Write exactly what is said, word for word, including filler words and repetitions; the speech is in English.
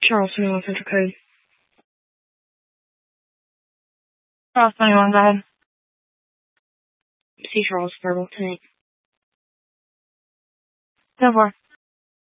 Charles twenty-one Central Code. Charles twenty-one, go ahead. See Charles verbal tonight. Go for it.